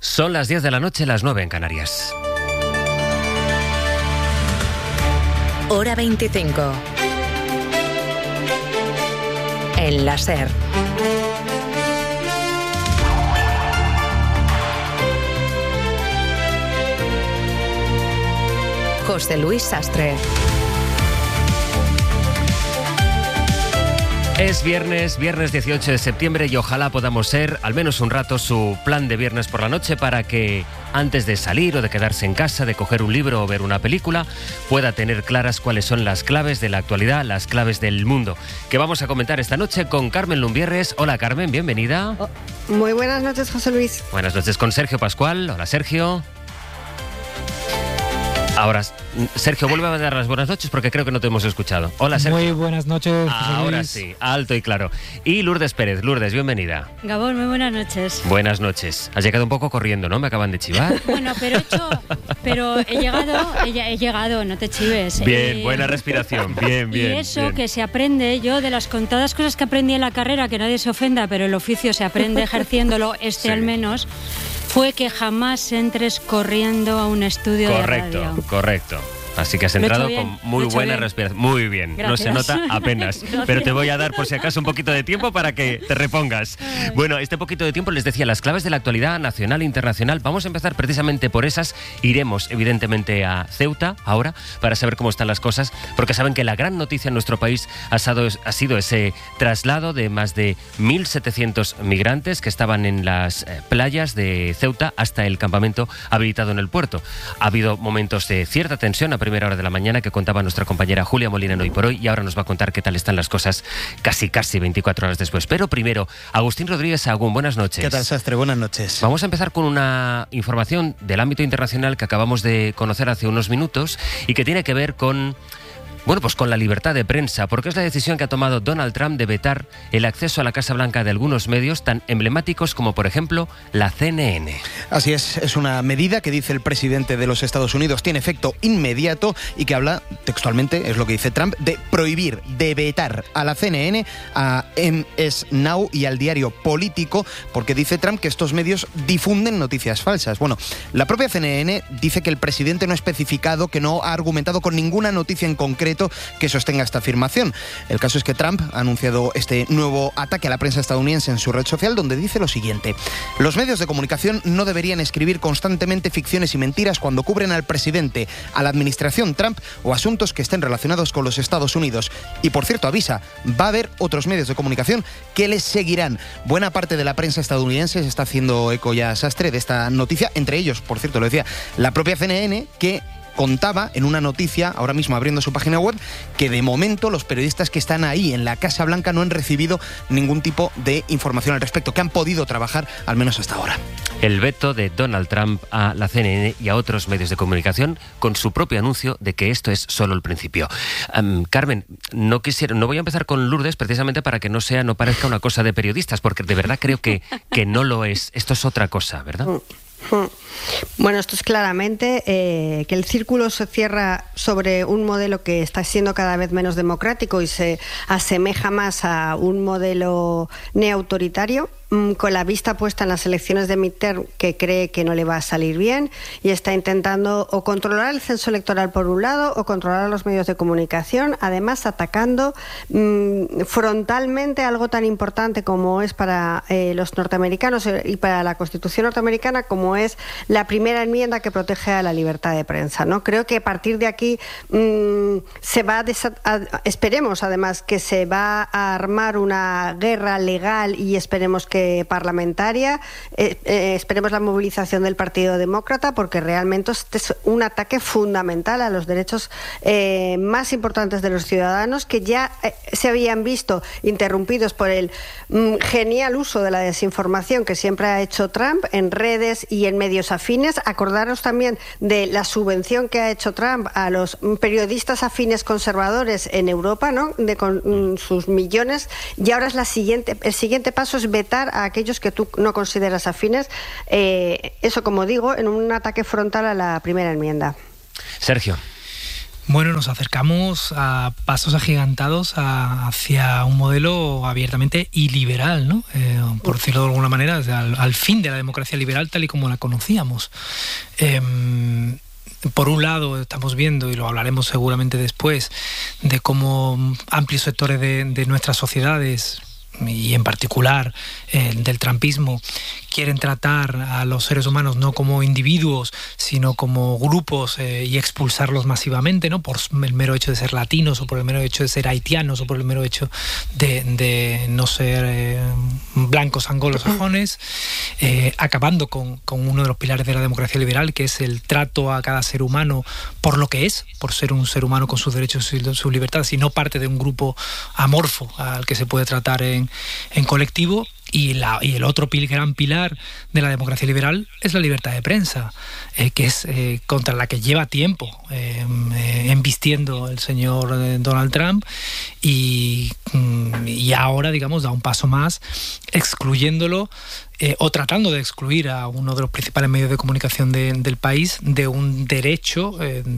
Son las 10 de la noche, las 9 en Canarias. Hora 25. En la SER. José Luis Sastre. Es viernes 18 de septiembre y ojalá podamos ser, al menos un rato, su plan de viernes por la noche para que antes de salir o de quedarse en casa, de coger un libro o ver una película, pueda tener claras cuáles son las claves de la actualidad, las claves del mundo, que vamos a comentar esta noche con Carmen Lumbierres. Hola Carmen, bienvenida. Muy buenas noches, José Luis. Buenas noches con Sergio Pascual. Hola Sergio. Ahora, Sergio, vuelve a dar las buenas noches porque creo que no te hemos escuchado. Hola, Sergio. Muy buenas noches, José Ahora Luis. sí, alto y claro. Y Lourdes Pérez. Lourdes, bienvenida. Gabón, muy buenas noches. Buenas noches. Has llegado un poco corriendo, ¿no? Me acaban de chivar. Bueno, pero he llegado, no te chives. Bien, buena respiración. Bien. Y eso bien. que se aprende, yo de las contadas cosas que aprendí en la carrera, que nadie se ofenda, pero el oficio se aprende ejerciéndolo, Sí. al menos, fue que jamás entres corriendo a un estudio de radio. Correcto. Así que has Lo he entrado hecho bien, con muy lo he hecho buena bien. respiración. Muy bien, Gracias. no se nota apenas. Gracias. Pero te voy a dar por si acaso un poquito de tiempo para que te repongas. Bueno, este poquito de tiempo les decía las claves de la actualidad nacional e internacional. Vamos a empezar precisamente por esas. Iremos evidentemente a Ceuta ahora para saber cómo están las cosas, porque saben que la gran noticia en nuestro país ha sido ese traslado de más de 1.700 migrantes que estaban en las playas de Ceuta hasta el campamento habilitado en el puerto. Ha habido momentos de cierta tensión a primera hora de la mañana que contaba nuestra compañera Julia Molina en Hoy por Hoy, y ahora nos va a contar qué tal están las cosas casi 24 horas después. Pero primero, Agustín Rodríguez Sahagún, buenas noches. ¿Qué tal, Sastre? Buenas noches. Vamos a empezar con una información del ámbito internacional que acabamos de conocer hace unos minutos y que tiene que ver con... Bueno, pues con la libertad de prensa, porque es la decisión que ha tomado Donald Trump de vetar el acceso a la Casa Blanca de algunos medios tan emblemáticos como, por ejemplo, la CNN. Así es una medida que dice el presidente de los Estados Unidos tiene efecto inmediato y que habla, textualmente, es lo que dice Trump, de prohibir, de vetar a la CNN, a MS Now y al diario Político, porque dice Trump que estos medios difunden noticias falsas. Bueno, la propia CNN dice que el presidente no ha especificado, que no ha argumentado con ninguna noticia en concreto que sostenga esta afirmación. El caso es que Trump ha anunciado este nuevo ataque a la prensa estadounidense en su red social, donde dice lo siguiente: los medios de comunicación no deberían escribir constantemente ficciones y mentiras cuando cubren al presidente, a la administración Trump o asuntos que estén relacionados con los Estados Unidos. Y por cierto, avisa, va a haber otros medios de comunicación que les seguirán. Buena parte de la prensa estadounidense se está haciendo eco ya, Sastre, de esta noticia, entre ellos, por cierto, lo decía, la propia CNN, que contaba en una noticia, ahora mismo abriendo su página web, que de momento los periodistas que están ahí en la Casa Blanca no han recibido ningún tipo de información al respecto, que han podido trabajar al menos hasta ahora. El veto de Donald Trump a la CNN y a otros medios de comunicación con su propio anuncio de que esto es solo el principio. Carmen, no voy a empezar con Lourdes precisamente para que no parezca una cosa de periodistas, porque de verdad creo que no lo es. Esto es otra cosa, ¿verdad? Bueno, esto es claramente que el círculo se cierra sobre un modelo que está siendo cada vez menos democrático y se asemeja más a un modelo neoautoritario, con la vista puesta en las elecciones de midterm, que cree que no le va a salir bien y está intentando o controlar el censo electoral por un lado o controlar a los medios de comunicación, además atacando frontalmente algo tan importante como es para los norteamericanos y para la Constitución norteamericana, como es la primera enmienda que protege a la libertad de prensa, ¿no? Creo que a partir de aquí se va esperemos además que se va a armar una guerra legal y esperemos que parlamentaria, esperemos la movilización del Partido Demócrata, porque realmente este es un ataque fundamental a los derechos más importantes de los ciudadanos, que ya se habían visto interrumpidos por el genial uso de la desinformación que siempre ha hecho Trump en redes y en medios afines. Acordaros también de la subvención que ha hecho Trump a los periodistas afines conservadores en Europa, ¿no? Con sus millones, y ahora es el siguiente paso es vetar a aquellos que tú no consideras afines, eso, como digo, en un ataque frontal a la primera enmienda. Sergio. Bueno, nos acercamos a pasos agigantados hacia un modelo abiertamente iliberal, ¿no? Por decirlo de alguna manera, al fin de la democracia liberal tal y como la conocíamos. Por un lado, estamos viendo, y lo hablaremos seguramente después, de cómo amplios sectores de nuestras sociedades, y en particular del trumpismo, quieren tratar a los seres humanos no como individuos, sino como grupos y expulsarlos masivamente, ¿no? Por el mero hecho de ser latinos, o por el mero hecho de ser haitianos, o por el mero hecho de no ser blancos, anglosajones, acabando con uno de los pilares de la democracia liberal, que es el trato a cada ser humano por lo que es, por ser un ser humano con sus derechos y sus libertades, y no parte de un grupo amorfo al que se puede tratar en colectivo. Y el otro gran pilar de la democracia liberal es la libertad de prensa, que es contra la que lleva tiempo embistiendo el señor Donald Trump, y ahora, digamos, da un paso más excluyéndolo, o tratando de excluir a uno de los principales medios de comunicación del país de un derecho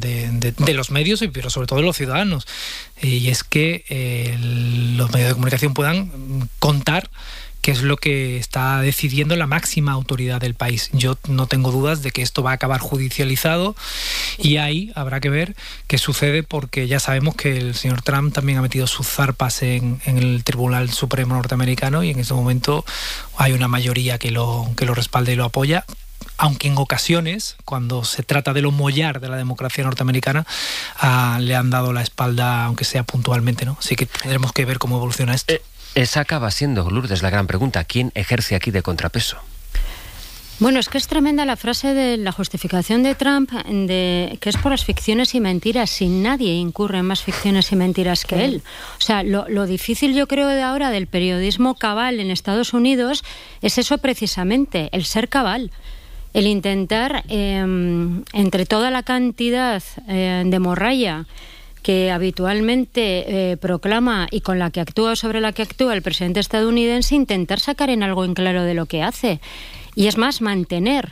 de los medios, pero sobre todo de los ciudadanos, y es que los medios de comunicación puedan contar qué es lo que está decidiendo la máxima autoridad del país. Yo no tengo dudas de que esto va a acabar judicializado, y ahí habrá que ver qué sucede, porque ya sabemos que el señor Trump también ha metido sus zarpas en el Tribunal Supremo norteamericano, y en este momento hay una mayoría que lo respalda y lo apoya, aunque en ocasiones, cuando se trata de lo mollar de la democracia norteamericana, le han dado la espalda, aunque sea puntualmente, ¿no? Así que tendremos que ver cómo evoluciona esto. Esa acaba siendo, Lourdes, la gran pregunta. ¿Quién ejerce aquí de contrapeso? Bueno, es que es tremenda la frase de la justificación de Trump, que es por las ficciones y mentiras, si nadie incurre en más ficciones y mentiras que él. O sea, lo difícil, yo creo, de ahora del periodismo cabal en Estados Unidos es eso precisamente, el ser cabal. El intentar, entre toda la cantidad de morralla que habitualmente proclama y con la que actúa o sobre la que actúa el presidente estadounidense, intentar sacar en algo en claro de lo que hace. Y es más, mantener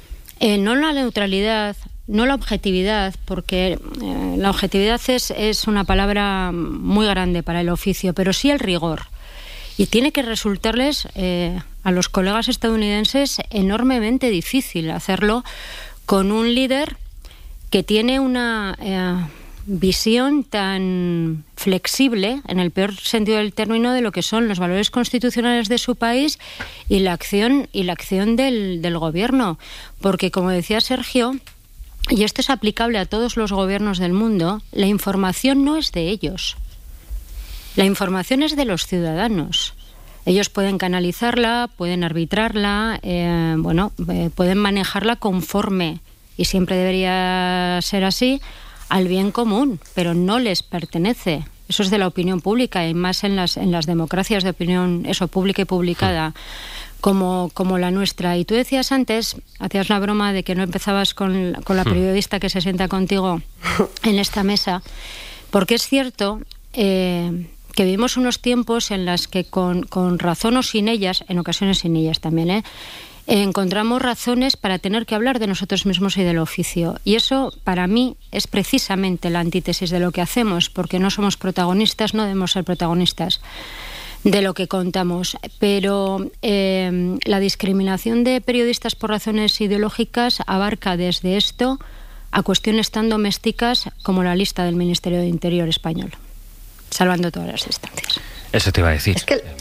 no la neutralidad, no la objetividad, porque la objetividad es una palabra muy grande para el oficio, pero sí el rigor. Y tiene que resultarles a los colegas estadounidenses enormemente difícil hacerlo con un líder que tiene una visión tan flexible, en el peor sentido del término, de lo que son los valores constitucionales de su país y la acción del gobierno. Porque, como decía Sergio, y esto es aplicable a todos los gobiernos del mundo, la información no es de ellos. La información es de los ciudadanos. Ellos pueden canalizarla, pueden arbitrarla, pueden manejarla conforme, y siempre debería ser así, al bien común, pero no les pertenece. Eso es de la opinión pública, y más en las democracias de opinión pública y publicada como la nuestra. Y tú decías antes, hacías la broma de que no empezabas con la periodista que se sienta contigo en esta mesa, porque es cierto que vivimos unos tiempos en los que con razón o sin ellas, en ocasiones sin ellas también, encontramos razones para tener que hablar de nosotros mismos y del oficio. Y eso, para mí, es precisamente la antítesis de lo que hacemos, porque no somos protagonistas, no debemos ser protagonistas de lo que contamos. Pero la discriminación de periodistas por razones ideológicas abarca desde esto a cuestiones tan domésticas como la lista del Ministerio de Interior español, salvando todas las distancias. Eso te iba a decir. Es que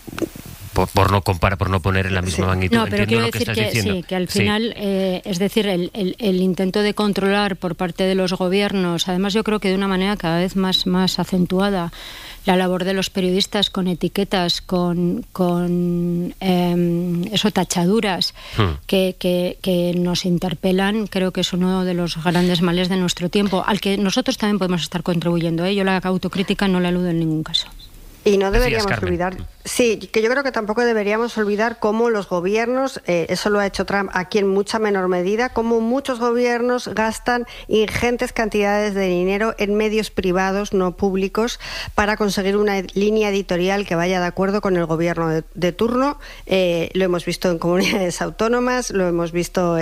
por no comparar, por no poner en la misma magnitud. No, pero quiero lo que decir estás diciendo. sí, que al final, es decir, el intento de controlar por parte de los gobiernos, además yo creo que de una manera cada vez más acentuada, la labor de los periodistas con etiquetas, con tachaduras que nos interpelan, creo que es uno de los grandes males de nuestro tiempo, al que nosotros también podemos estar contribuyendo. Yo la autocrítica no la eludo en ningún caso. Y no deberíamos olvidar Sí, que yo creo que tampoco deberíamos olvidar cómo los gobiernos, eso lo ha hecho Trump aquí en mucha menor medida, cómo muchos gobiernos gastan ingentes cantidades de dinero en medios privados, no públicos, para conseguir una línea editorial que vaya de acuerdo con el gobierno de turno. Lo hemos visto en comunidades autónomas, lo hemos visto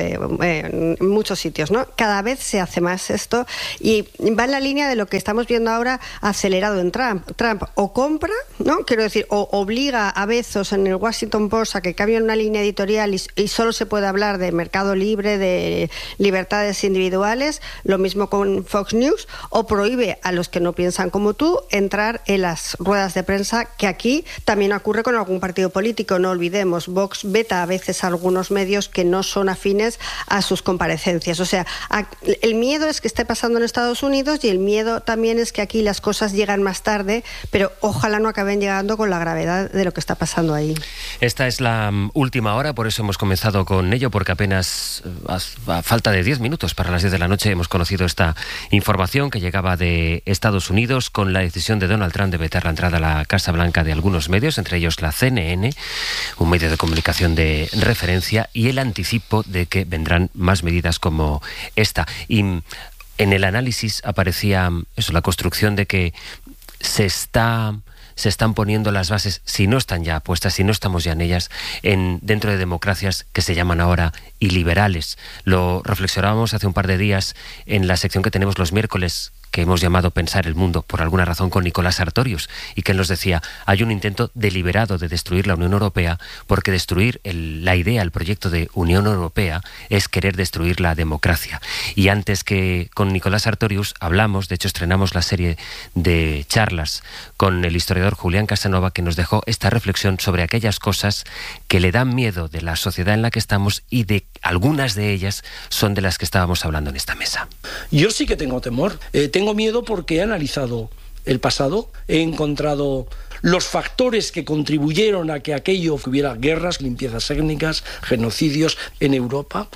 en muchos sitios, ¿no? Cada vez se hace más esto y va en la línea de lo que estamos viendo ahora acelerado en Trump. Trump o compra, ¿no? Quiero decir, o obliga a Bezos en el Washington Post a que cambien una línea editorial y solo se puede hablar de mercado libre, de libertades individuales, lo mismo con Fox News, o prohíbe a los que no piensan como tú entrar en las ruedas de prensa, que aquí también ocurre con algún partido político. No olvidemos, Vox veta a veces a algunos medios que no son afines a sus comparecencias. O sea, el miedo es que esté pasando en Estados Unidos y el miedo también es que aquí las cosas llegan más tarde, pero ojalá no acaben llegando con la gravedad de lo que está pasando ahí. Esta es la última hora, por eso hemos comenzado con ello, porque apenas a falta de 10 minutos para las 10 de la noche hemos conocido esta información que llegaba de Estados Unidos con la decisión de Donald Trump de vetar la entrada a la Casa Blanca de algunos medios, entre ellos la CNN, un medio de comunicación de referencia, y el anticipo de que vendrán más medidas como esta. Y en el análisis aparecía eso, la construcción de que se están poniendo las bases, si no están ya puestas, si no estamos ya en ellas, dentro de democracias que se llaman ahora iliberales. Lo reflexionábamos hace un par de días en la sección que tenemos los miércoles, que hemos llamado Pensar el Mundo, por alguna razón con Nicolás Sartorius, y que él nos decía, hay un intento deliberado de destruir la Unión Europea, porque destruir la idea, el proyecto de Unión Europea, es querer destruir la democracia. Y antes que con Nicolás Sartorius hablamos, de hecho estrenamos la serie de charlas con el historiador Julián Casanova, que nos dejó esta reflexión sobre aquellas cosas que le dan miedo de la sociedad en la que estamos, y de algunas de ellas son de las que estábamos hablando en esta mesa. Yo sí que tengo temor. Tengo miedo porque he analizado el pasado, he encontrado los factores que contribuyeron a que hubiera guerras, limpiezas étnicas, genocidios en Europa,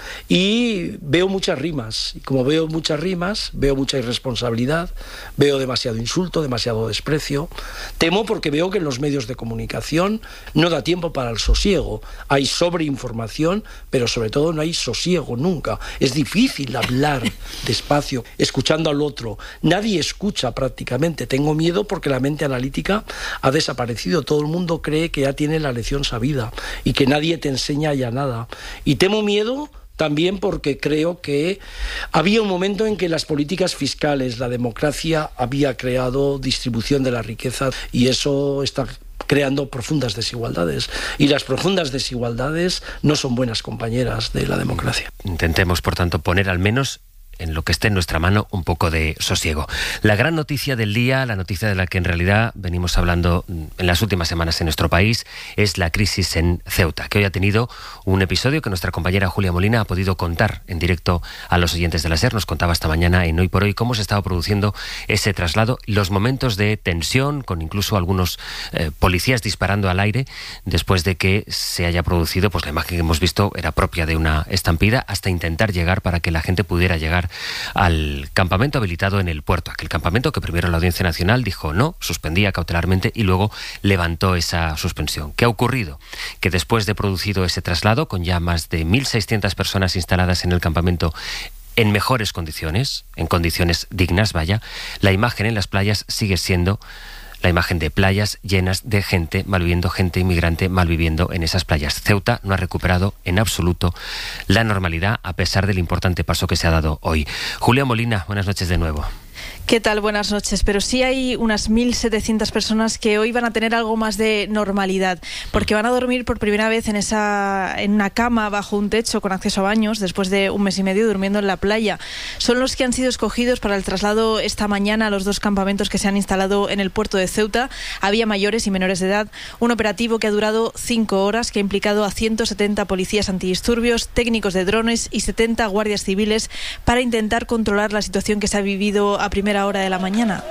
y veo muchas rimas. Y como veo muchas rimas, veo mucha irresponsabilidad, veo demasiado insulto, demasiado desprecio. Temo porque veo que en los medios de comunicación no da tiempo para el sosiego. Hay sobreinformación, pero sobre todo no hay sosiego nunca. Es difícil hablar despacio, escuchando al otro. Nadie escucha prácticamente. Tengo miedo porque la mente analítica ha desaparecido. Todo el mundo cree que ya tiene la lección sabida y que nadie te enseña ya nada. Y temo miedo también porque creo que había un momento en que las políticas fiscales, la democracia, había creado distribución de la riqueza, y eso está creando profundas desigualdades. Y las profundas desigualdades no son buenas compañeras de la democracia. Intentemos, por tanto, poner al menos en lo que esté en nuestra mano un poco de sosiego. La gran noticia del día, la noticia de la que en realidad venimos hablando en las últimas semanas en nuestro país, es la crisis en Ceuta, que hoy ha tenido un episodio que nuestra compañera Julia Molina ha podido contar en directo a los oyentes de la SER. Nos contaba esta mañana en Hoy por Hoy cómo se estaba produciendo ese traslado, los momentos de tensión, con incluso algunos policías disparando al aire después de que se haya producido, pues la imagen que hemos visto era propia de una estampida, hasta intentar llegar para que la gente pudiera llegar al campamento habilitado en el puerto. Aquel campamento que primero la Audiencia Nacional dijo no, suspendía cautelarmente, y luego levantó esa suspensión. ¿Qué ha ocurrido? Que después de producido ese traslado, con ya más de 1.600 personas instaladas en el campamento en mejores condiciones, en condiciones dignas, vaya, la imagen en las playas sigue siendo la imagen de playas llenas de gente malviviendo, gente inmigrante malviviendo en esas playas. Ceuta no ha recuperado en absoluto la normalidad, a pesar del importante paso que se ha dado hoy. Julia Molina, buenas noches de nuevo. ¿Qué tal? Buenas noches. Pero sí hay unas 1.700 personas que hoy van a tener algo más de normalidad, porque van a dormir por primera vez en una cama bajo un techo con acceso a baños, después de un mes y medio durmiendo en la playa. Son los que han sido escogidos para el traslado esta mañana a los dos campamentos que se han instalado en el puerto de Ceuta. Había mayores y menores de edad. Un operativo que ha durado 5 horas, que ha implicado a 170 policías antidisturbios, técnicos de drones y 70 guardias civiles para intentar controlar la situación que se ha vivido a primera hora de la mañana.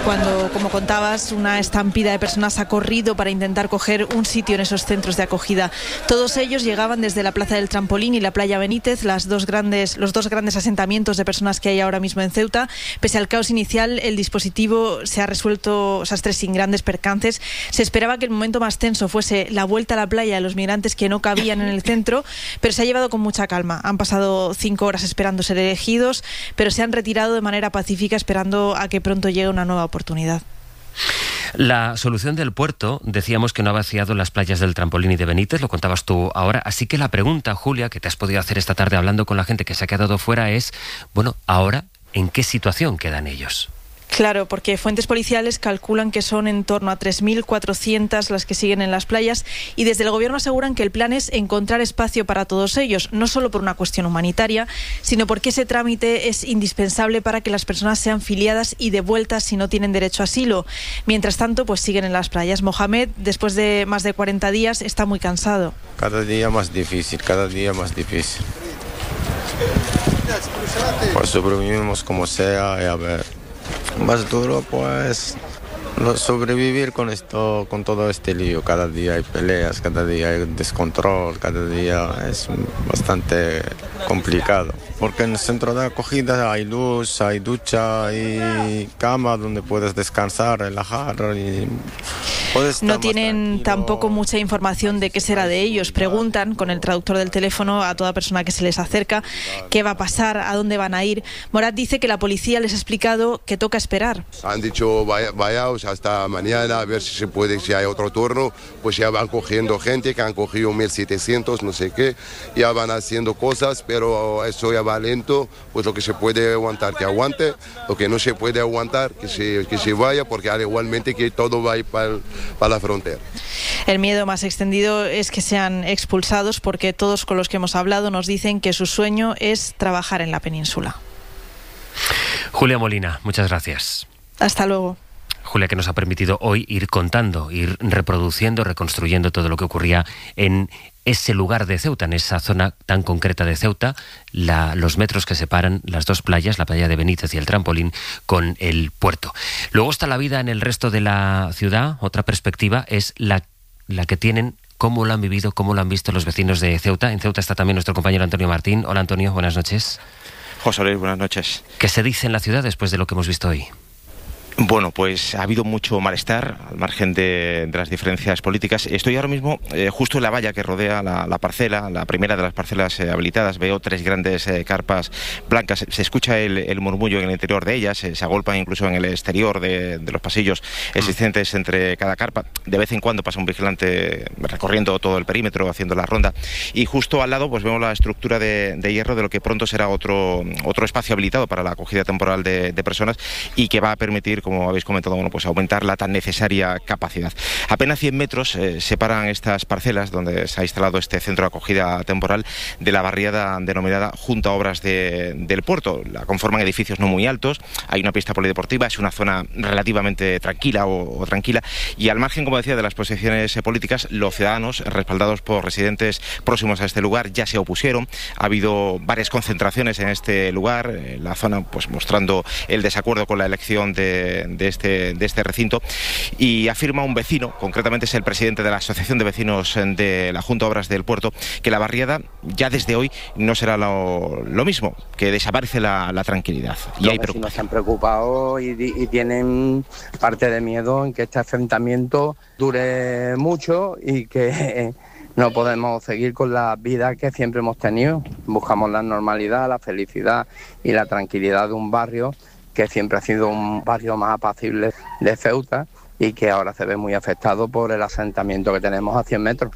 cuando, como contabas, una estampida de personas ha corrido para intentar coger un sitio en esos centros de acogida. Todos ellos llegaban desde la Plaza del Trampolín y la Playa Benítez, los dos grandes asentamientos de personas que hay ahora mismo en Ceuta. Pese al caos inicial, el dispositivo se ha resuelto sin grandes percances. Se esperaba que el momento más tenso fuese la vuelta a la playa de los migrantes que no cabían en el centro, pero se ha llevado con mucha calma. Han pasado 5 horas esperando ser elegidos, pero se han retirado de manera pacífica esperando a que pronto llegue una nueva oportunidad. La solución del puerto, decíamos que no ha vaciado las playas del Trampolín y de Benítez, lo contabas tú ahora, así que la pregunta, Julia, que te has podido hacer esta tarde hablando con la gente que se ha quedado fuera es, bueno, ahora, ¿en qué situación quedan ellos? Claro, porque fuentes policiales calculan que son en torno a 3.400 las que siguen en las playas y desde el gobierno aseguran que el plan es encontrar espacio para todos ellos, no solo por una cuestión humanitaria, sino porque ese trámite es indispensable para que las personas sean filiadas y devueltas si no tienen derecho a asilo. Mientras tanto, pues siguen en las playas. Mohamed, después de más de 40 días, está muy cansado. Cada día más difícil, cada día más difícil. Pues sobrevivimos como sea y a ver. Más duro pues sobrevivir con todo este lío. Cada día hay peleas, cada día hay descontrol, cada día es bastante complicado. Porque en el centro de acogida hay luz, hay ducha, hay cama donde puedes descansar, relajar y no tienen tampoco mucha información de qué será de ellos. Preguntan con el traductor del teléfono a toda persona que se les acerca qué va a pasar, a dónde van a ir. Morad dice que la policía les ha explicado que toca esperar. Han dicho vayaos hasta mañana a ver si se puede, si hay otro turno, pues ya van cogiendo gente que han cogido 1.700, no sé qué, ya van haciendo cosas, pero eso ya va lento, pues lo que se puede aguantar que aguante, lo que no se puede aguantar que se vaya, porque igualmente que todo va a ir para la frontera. El miedo más extendido es que sean expulsados, porque todos con los que hemos hablado nos dicen que su sueño es trabajar en la península. Julia Molina, muchas gracias. Hasta luego. Julia, que nos ha permitido hoy ir contando, ir reproduciendo, reconstruyendo todo lo que ocurría en ese lugar de Ceuta, en esa zona tan concreta de Ceuta, los metros que separan las dos playas, la playa de Benítez y el Trampolín, con el puerto. Luego está la vida en el resto de la ciudad. Otra perspectiva es la que tienen, cómo lo han vivido, cómo lo han visto los vecinos de Ceuta. En Ceuta está también nuestro compañero Antonio Martín. Hola Antonio, buenas noches. José Luis, buenas noches. ¿Qué se dice en la ciudad después de lo que hemos visto hoy? Bueno, pues ha habido mucho malestar al margen de las diferencias políticas. Estoy ahora mismo justo en la valla que rodea la parcela, la primera de las parcelas habilitadas. Veo 3 grandes carpas blancas. Se escucha el murmullo en el interior de ellas, se agolpan incluso en el exterior de los pasillos existentes entre cada carpa. De vez en cuando pasa un vigilante recorriendo todo el perímetro, haciendo la ronda. Y justo al lado pues vemos la estructura de hierro de lo que pronto será otro espacio habilitado para la acogida temporal de personas y que va a permitir, como habéis comentado, bueno, pues aumentar la tan necesaria capacidad. Apenas 100 metros separan estas parcelas donde se ha instalado este centro de acogida temporal de la barriada denominada Junta Obras del Puerto. La conforman edificios no muy altos, hay una pista polideportiva, es una zona relativamente tranquila o tranquila, y al margen, como decía, de las posiciones políticas, los ciudadanos, respaldados por residentes próximos a este lugar, ya se opusieron. Ha habido varias concentraciones en este lugar, la zona pues mostrando el desacuerdo con la elección de este recinto, y afirma un vecino, concretamente es el presidente de la Asociación de Vecinos de la Junta de Obras del Puerto, que la barriada ya desde hoy no será lo mismo, que desaparece la tranquilidad. Y hay preocupación. Se han preocupado y tienen parte de miedo en que este enfrentamiento dure mucho y que no podemos seguir con la vida que siempre hemos tenido. Buscamos la normalidad, la felicidad y la tranquilidad de un barrio que siempre ha sido un barrio más apacible de Ceuta y que ahora se ve muy afectado por el asentamiento que tenemos a 100 metros.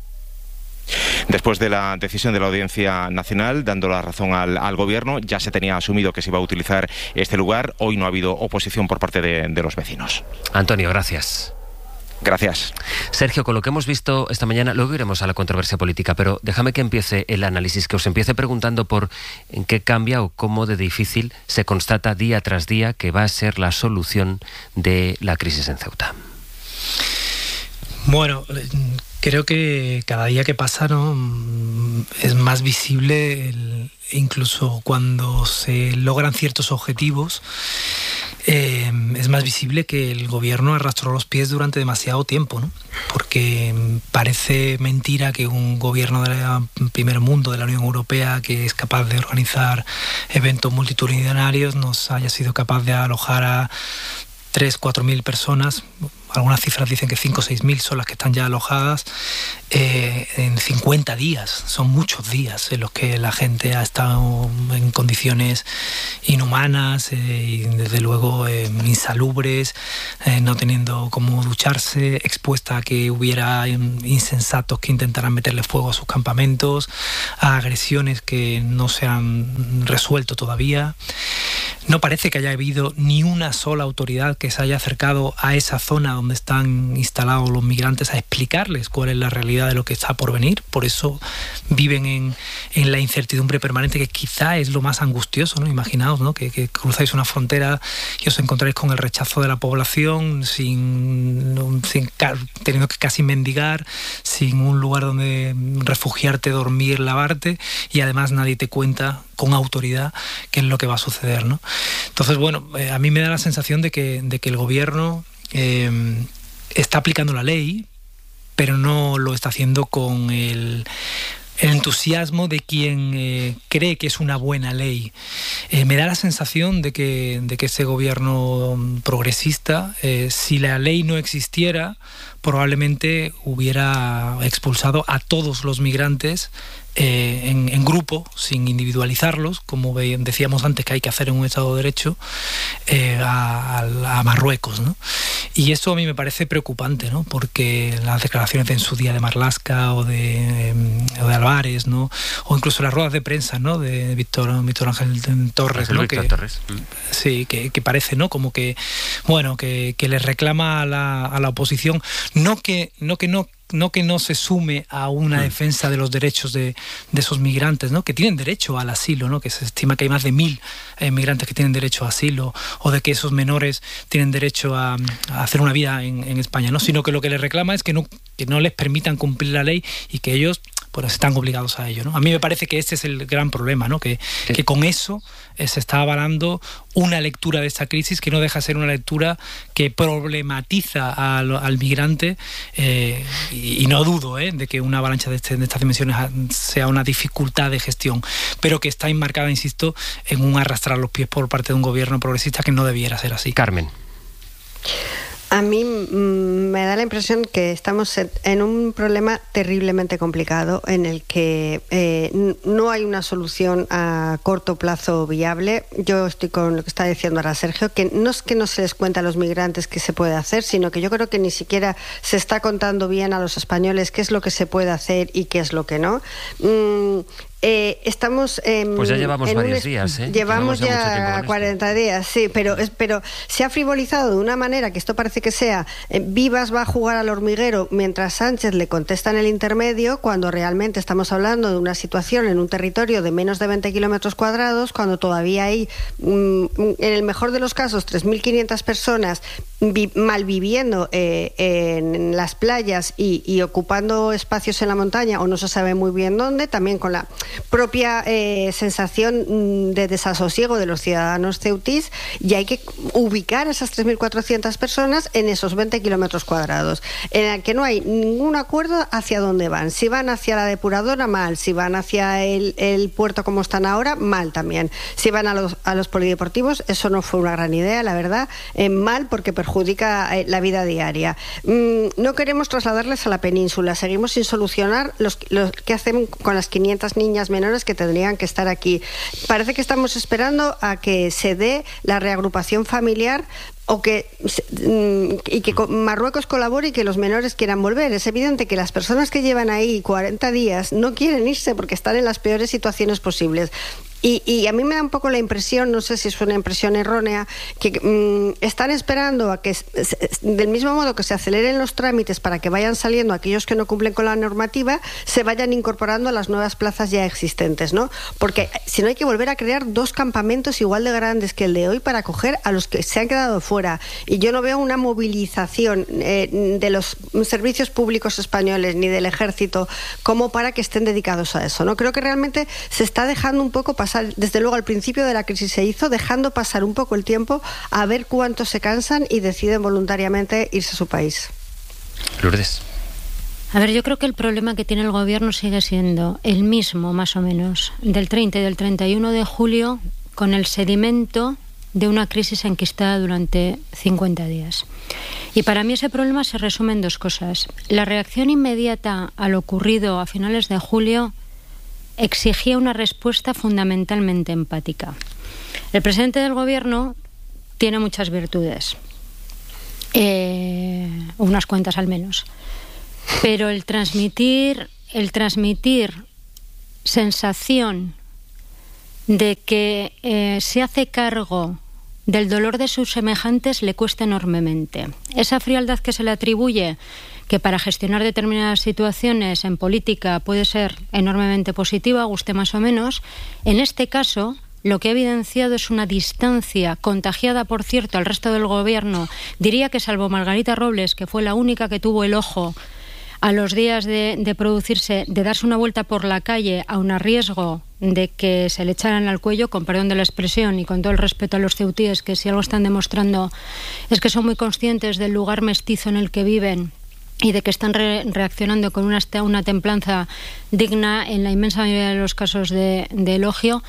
Después de la decisión de la Audiencia Nacional, dando la razón al Gobierno, ya se tenía asumido que se iba a utilizar este lugar. Hoy no ha habido oposición por parte de los vecinos. Antonio, gracias. Gracias. Sergio, con lo que hemos visto esta mañana, luego iremos a la controversia política, pero déjame que empiece el análisis, que os empiece preguntando por en qué cambia o cómo de difícil se constata día tras día que va a ser la solución de la crisis en Ceuta. Bueno, creo que cada día que pasa, ¿no?, es más visible, incluso cuando se logran ciertos objetivos, es más visible que el gobierno arrastró los pies durante demasiado tiempo, ¿no? Porque parece mentira que un gobierno del primer mundo, de la Unión Europea, que es capaz de organizar eventos multitudinarios, nos haya sido capaz de alojar a 3.000-4.000 personas. Algunas cifras dicen que 5.000 o 6.000 son las que están ya alojadas en 50 días. Son muchos días en los que la gente ha estado en condiciones inhumanas y desde luego insalubres, no teniendo cómo ducharse, expuesta a que hubiera insensatos que intentaran meterle fuego a sus campamentos, a agresiones que no se han resuelto todavía. No parece que haya habido ni una sola autoridad que se haya acercado a esa zona donde están instalados los migrantes a explicarles cuál es la realidad de lo que está por venir. Por eso viven en la incertidumbre permanente, que quizá es lo más angustioso, ¿no? Imaginaos, ¿no? Que cruzáis una frontera y os encontráis con el rechazo de la población, teniendo que casi mendigar, sin un lugar donde refugiarte, dormir, lavarte, y además nadie te cuenta con autoridad qué es lo que va a suceder, ¿no? Entonces, bueno, a mí me da la sensación de que el gobierno está aplicando la ley, pero no lo está haciendo con el entusiasmo de quien cree que es una buena ley. Me da la sensación de que ese gobierno progresista, si la ley no existiera, probablemente hubiera expulsado a todos los migrantes en grupo, sin individualizarlos, como decíamos antes que hay que hacer en un Estado de Derecho, a Marruecos, ¿no? Y eso a mí me parece preocupante, ¿no? Porque las declaraciones en su día de Marlaska o de Álvarez, ¿no? O incluso las ruedas de prensa, ¿no? De Víctor Ángel Torres, ¿no? Torres. Sí, que parece, ¿no? Como que, bueno, que les reclama a la oposición, no que no se sume a una defensa de los derechos de esos migrantes, ¿no? Que tienen derecho al asilo, ¿no? Que se estima que hay más de 1.000 migrantes que tienen derecho a asilo, o de que esos menores tienen derecho a hacer una vida en España, ¿no? Sino que lo que les reclama es que no les permitan cumplir la ley y que ellos pues están obligados a ello, ¿no? A mí me parece que este es el gran problema, ¿no? Que con eso se está avalando una lectura de esta crisis que no deja de ser una lectura que problematiza al migrante, y no dudo de que una avalancha de estas dimensiones sea una dificultad de gestión, pero que está enmarcada, insisto, en un arrastrar los pies por parte de un gobierno progresista que no debiera ser así. Carmen. A mí me da la impresión que estamos en un problema terriblemente complicado en el que no hay una solución a corto plazo viable. Yo estoy con lo que está diciendo ahora Sergio, que no es que no se les cuente a los migrantes qué se puede hacer, sino que yo creo que ni siquiera se está contando bien a los españoles qué es lo que se puede hacer y qué es lo que no. Estamos pues ya llevamos varios días, llevamos ya 40 días, sí, pero se ha frivolizado de una manera que esto parece que sea Vivas va a jugar al hormiguero mientras Sánchez le contesta en el intermedio, cuando realmente estamos hablando de una situación en un territorio de menos de 20 kilómetros cuadrados, cuando todavía hay, en el mejor de los casos, 3.500 personas malviviendo en las playas y ocupando espacios en la montaña, o no se sabe muy bien dónde, también con la propia sensación de desasosiego de los ciudadanos ceutís, y hay que ubicar a esas 3.400 personas en esos 20 kilómetros cuadrados, en el que no hay ningún acuerdo hacia dónde van. Si van hacia la depuradora, mal. Si van hacia el puerto como están ahora, mal también. Si van a los polideportivos, eso no fue una gran idea, la verdad, mal, porque perjudica la vida diaria. No queremos trasladarles a la península, seguimos sin solucionar los que hacen con las 500 niñas menores que tendrían que estar aquí. Parece que estamos esperando a que se dé la reagrupación familiar y que Marruecos colabore y que los menores quieran volver. Es evidente que las personas que llevan ahí 40 días no quieren irse porque están en las peores situaciones posibles. Y a mí me da un poco la impresión, no sé si es una impresión errónea, que están esperando a que, del mismo modo que se aceleren los trámites para que vayan saliendo aquellos que no cumplen con la normativa, se vayan incorporando a las nuevas plazas ya existentes, ¿no? Porque si no, hay que volver a crear 2 campamentos igual de grandes que el de hoy para acoger a los que se han quedado fuera. Y yo no veo una movilización de los servicios públicos españoles ni del ejército como para que estén dedicados a eso, ¿no? Creo que realmente se está dejando un poco pasar pasar, desde luego al principio de la crisis se hizo, dejando pasar un poco el tiempo a ver cuántos se cansan y deciden voluntariamente irse a su país. Lourdes. A ver, yo creo que el problema que tiene el gobierno sigue siendo el mismo, más o menos, del 30 y del 31 de julio, con el sedimento de una crisis enquistada durante 50 días. Y para mí ese problema se resume en dos cosas. La reacción inmediata a lo ocurrido a finales de julio exigía una respuesta fundamentalmente empática. El presidente del gobierno tiene muchas virtudes, unas cuantas al menos, pero el transmitir sensación de que se hace cargo del dolor de sus semejantes le cuesta enormemente. Esa frialdad que se le atribuye, que para gestionar determinadas situaciones en política puede ser enormemente positiva, guste más o menos, en este caso lo que ha evidenciado es una distancia contagiada, por cierto, al resto del gobierno. Diría que salvo Margarita Robles, que fue la única que tuvo el ojo a los días de producirse, de darse una vuelta por la calle aun a riesgo de que se le echaran al cuello, con perdón de la expresión y con todo el respeto a los ceutíes, que si algo están demostrando es que son muy conscientes del lugar mestizo en el que viven y de que están reaccionando con una templanza digna en la inmensa mayoría de los casos de elogio,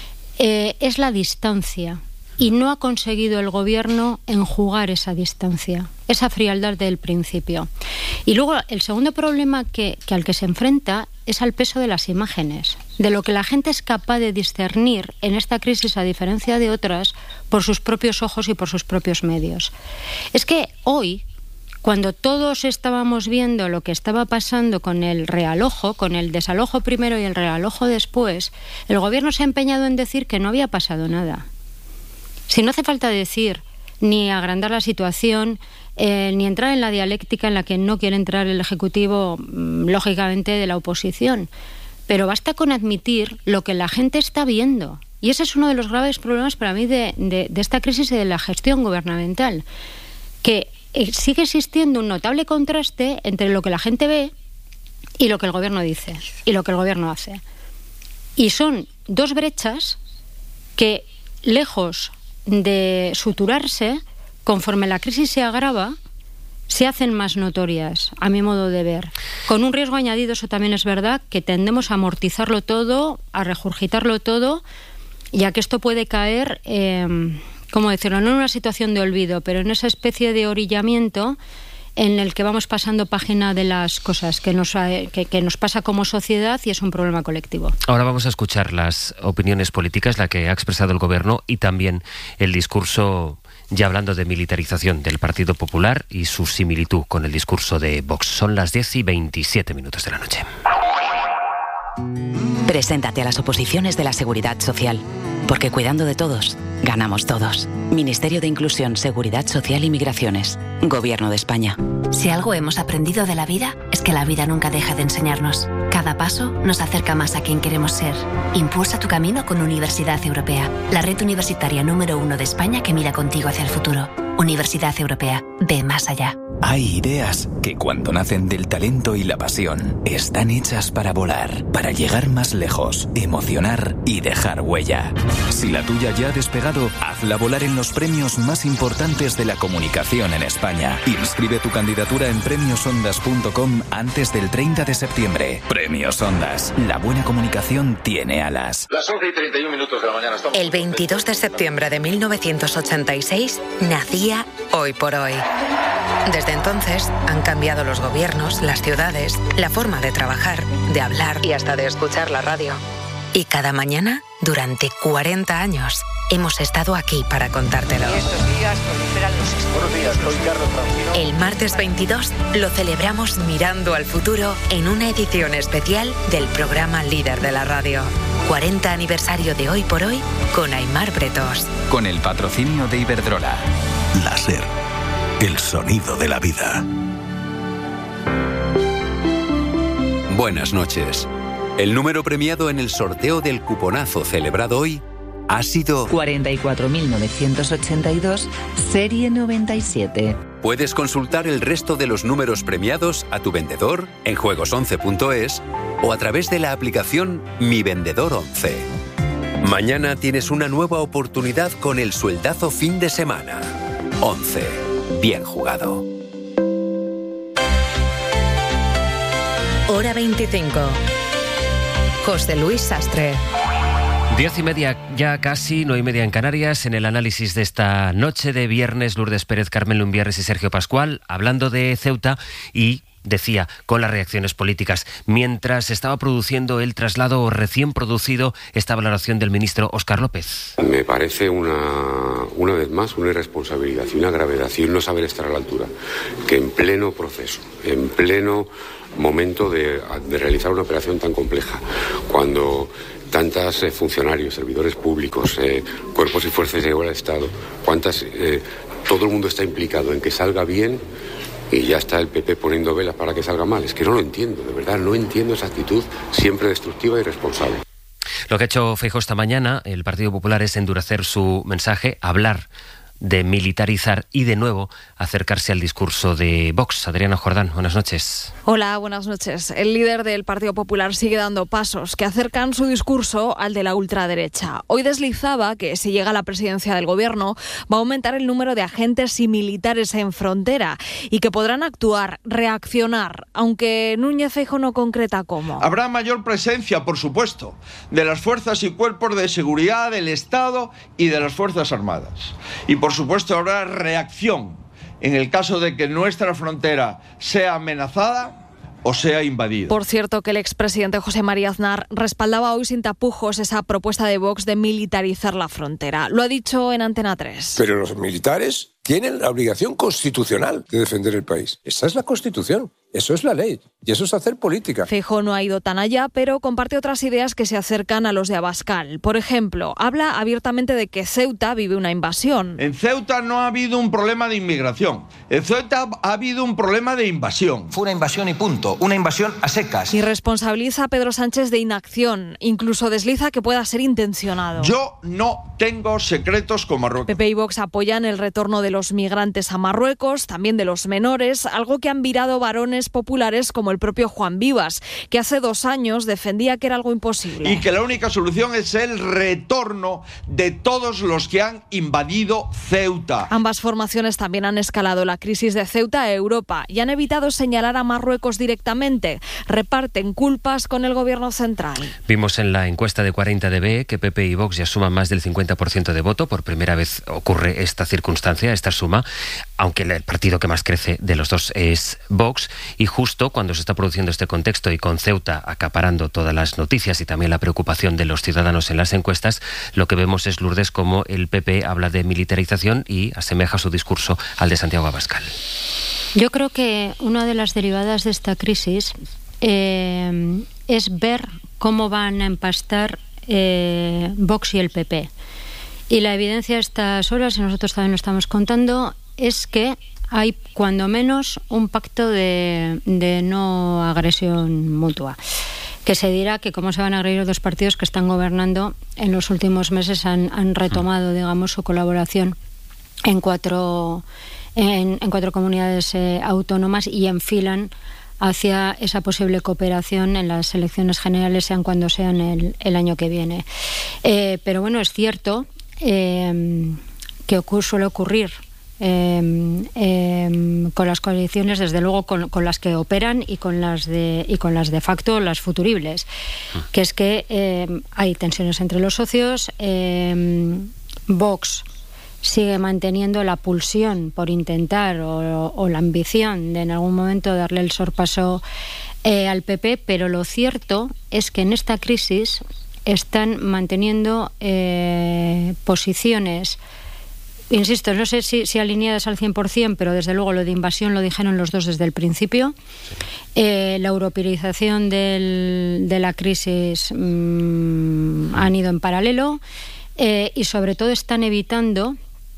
es la distancia. Y no ha conseguido el gobierno enjugar esa distancia, esa frialdad del principio. Y luego el segundo problema al que se enfrenta es al peso de las imágenes, de lo que la gente es capaz de discernir en esta crisis, a diferencia de otras, por sus propios ojos y por sus propios medios. Es que hoy, cuando todos estábamos viendo lo que estaba pasando con el realojo, con el desalojo primero y el realojo después, el gobierno se ha empeñado en decir que no había pasado nada. Si no hace falta decir ni agrandar la situación, ni entrar en la dialéctica en la que no quiere entrar el Ejecutivo, lógicamente, de la oposición. Pero basta con admitir lo que la gente está viendo. Y ese es uno de los graves problemas para mí de esta crisis y de la gestión gubernamental. Que sigue existiendo un notable contraste entre lo que la gente ve y lo que el gobierno dice, y lo que el gobierno hace. Y son dos brechas que, lejos de suturarse, conforme la crisis se agrava, se hacen más notorias, a mi modo de ver. Con un riesgo añadido, eso también es verdad, que tendemos a amortizarlo todo, a regurgitarlo todo, ya que esto puede caer, ¿cómo decirlo?, no en una situación de olvido, pero en esa especie de orillamiento en el que vamos pasando página de las cosas que nos pasa como sociedad, y es un problema colectivo. Ahora vamos a escuchar las opiniones políticas, la que ha expresado el gobierno, y también el discurso, ya hablando de militarización, del Partido Popular y su similitud con el discurso de Vox. Son las 10:27 de la noche. Preséntate a las oposiciones de la Seguridad Social, porque cuidando de todos, ganamos todos. Ministerio de Inclusión, Seguridad Social y Migraciones. Gobierno de España. Si algo hemos aprendido de la vida, es que la vida nunca deja de enseñarnos. Cada paso nos acerca más a quien queremos ser. Impulsa tu camino con Universidad Europea, la red universitaria número 1 de España que mira contigo hacia el futuro. Universidad Europea, ve más allá. Hay ideas que cuando nacen del talento y la pasión, están hechas para volar, para llegar más lejos, emocionar y dejar huella. Si la tuya ya ha despegado, hazla volar en los premios más importantes de la comunicación en España. Inscribe tu candidatura en premiosondas.com antes del 30 de septiembre. Premios Ondas. La buena comunicación tiene alas. Las 11:31 de la mañana. El 22 de septiembre de 1986 nacía Hoy por Hoy. Desde entonces han cambiado los gobiernos, las ciudades, la forma de trabajar, de hablar y hasta de escuchar la radio. Y cada mañana, durante 40 años, hemos estado aquí para contártelo. Estos días proliferan los Buenos días, soy Carlos Francino. El martes 22 lo celebramos mirando al futuro en una edición especial del programa líder de la radio. 40 aniversario de Hoy por Hoy con Aimar Bretos. Con el patrocinio de Iberdrola. La SER. El sonido de la vida. Buenas noches. El número premiado en el sorteo del cuponazo celebrado hoy ha sido 44.982, serie 97. Puedes consultar el resto de los números premiados a tu vendedor en juegos11.es o a través de la aplicación Mi Vendedor 11. Mañana tienes una nueva oportunidad con el sueldazo fin de semana. 11. Bien jugado. Hora 25. José Luis Sastre. 10:30 ya casi, 9:30 en Canarias. En el análisis de esta noche de viernes, Lourdes Pérez, Carmen Lumbierres y Sergio Pascual, hablando de Ceuta y, decía, con las reacciones políticas. Mientras estaba produciendo el traslado recién producido, esta valoración del ministro Óscar López. Me parece una vez más una irresponsabilidad y una gravedad y un no saber estar a la altura, que en pleno proceso, en pleno momento de realizar una operación tan compleja, cuando tantos funcionarios, servidores públicos, cuerpos y fuerzas de seguridad del Estado, todo el mundo está implicado en que salga bien y ya está el PP poniendo velas para que salga mal. Es que no lo entiendo, de verdad, no entiendo esa actitud siempre destructiva y irresponsable. Lo que ha hecho Feijóo esta mañana, el Partido Popular, es endurecer su mensaje, hablar de militarizar y, de nuevo, acercarse al discurso de Vox. Adriana Jordán, buenas noches. Hola, buenas noches. El líder del Partido Popular sigue dando pasos que acercan su discurso al de la ultraderecha. Hoy deslizaba que, si llega a la presidencia del Gobierno, va a aumentar el número de agentes y militares en frontera y que podrán actuar, reaccionar, aunque Núñez Feijóo no concreta cómo. Habrá mayor presencia, por supuesto, de las fuerzas y cuerpos de seguridad del Estado y de las Fuerzas Armadas. Y, por supuesto, habrá reacción en el caso de que nuestra frontera sea amenazada o sea invadida. Por cierto, que el expresidente José María Aznar respaldaba hoy sin tapujos esa propuesta de Vox de militarizar la frontera. Lo ha dicho en Antena 3. Pero los militares tienen la obligación constitucional de defender el país. Esa es la Constitución. Eso es la ley y eso es hacer política. Feijóo no ha ido tan allá, pero comparte otras ideas que se acercan a los de Abascal. Por ejemplo, habla abiertamente de que Ceuta vive una invasión. En Ceuta no ha habido un problema de inmigración. En Ceuta ha habido un problema de invasión. Fue una invasión y punto. Una invasión a secas. Y responsabiliza a Pedro Sánchez de inacción. Incluso desliza que pueda ser intencionado. Yo no tengo secretos con Marruecos. PP y Vox apoyan el retorno de los migrantes a Marruecos, también de los menores, algo que han virado varones populares como el propio Juan Vivas, que hace 2 años defendía que era algo imposible. Y que la única solución es el retorno de todos los que han invadido Ceuta. Ambas formaciones también han escalado la crisis de Ceuta a Europa y han evitado señalar a Marruecos directamente. Reparten culpas con el gobierno central. Vimos en la encuesta de 40DB que PP y Vox ya suman más del 50% de voto. Por primera vez ocurre esta circunstancia, esta suma, aunque el partido que más crece de los dos es Vox. Y justo cuando se está produciendo este contexto y con Ceuta acaparando todas las noticias y también la preocupación de los ciudadanos en las encuestas, lo que vemos es, Lourdes, como el PP habla de militarización y asemeja su discurso al de Santiago Abascal. Yo creo que una de las derivadas de esta crisis es ver cómo van a empastar Vox y el PP. Y la evidencia a estas horas, y nosotros también lo estamos contando, es que hay cuando menos un pacto de no agresión mutua. Que se dirá que cómo se van a agredir los dos partidos que están gobernando en los últimos meses han retomado, digamos, su colaboración en cuatro comunidades autónomas y enfilan hacia esa posible cooperación en las elecciones generales, sean cuando sean el año que viene. Pero bueno, es cierto que suele ocurrir con las coaliciones, desde luego con las que operan y con las de facto, las futuribles, que es que hay tensiones entre los socios. Vox sigue manteniendo la pulsión por intentar o la ambición de en algún momento darle el sorpaso al PP, pero lo cierto es que en esta crisis están manteniendo posiciones, insisto, no sé si alineadas al 100%, pero desde luego lo de invasión lo dijeron los dos desde el principio. La europeización de la crisis han ido en paralelo y sobre todo están evitando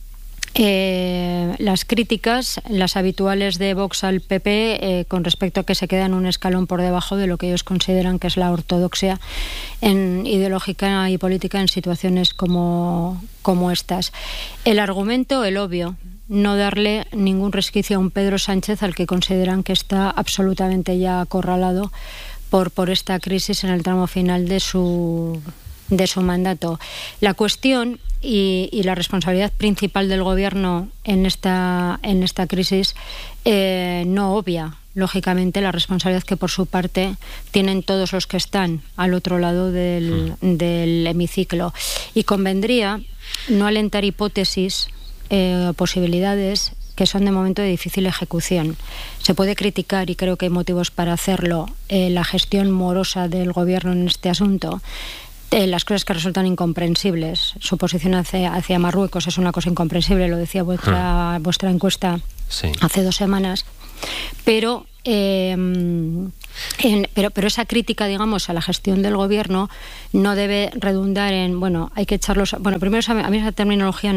las críticas, las habituales de Vox al PP con respecto a que se quedan un escalón por debajo de lo que ellos consideran que es la ortodoxia ideológica y política en situaciones como estas. El argumento, el obvio, no darle ningún resquicio a un Pedro Sánchez al que consideran que está absolutamente ya acorralado por esta crisis en el tramo final de su de su mandato. La cuestión y la responsabilidad principal del Gobierno en esta crisis no obvia, lógicamente, la responsabilidad que por su parte tienen todos los que están al otro lado del hemiciclo. Y convendría no alentar hipótesis o posibilidades que son de momento de difícil ejecución. Se puede criticar, y creo que hay motivos para hacerlo, la gestión morosa del Gobierno en este asunto, las cosas que resultan incomprensibles. Su posición hacia Marruecos es una cosa incomprensible, lo decía vuestra encuesta hace 2 semanas, pero esa crítica, digamos, a la gestión del Gobierno no debe redundar en, hay que echarlos... primero, a mí esa terminología